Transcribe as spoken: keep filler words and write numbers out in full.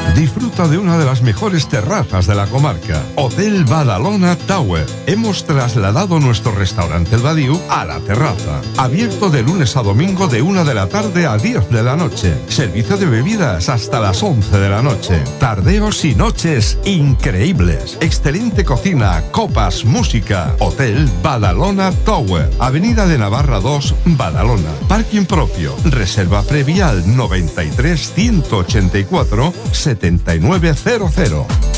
Disfruta de una de las mejores terrazas de la comarca, Hotel Badalona Tower. Hemos trasladado nuestro restaurante El Badiou a la terraza. Abierto de lunes a domingo de una de la tarde a diez de la noche. Servicio de bebidas hasta las once de la noche. Tardeos y noches increíbles. Excelente cocina, copas, música. Hotel Badalona Tower. Avenida de Navarra dos, Badalona. Parking propio. Reserva previa al noventa y tres, ciento ochenta y cuatro, setenta y nueve cero cero.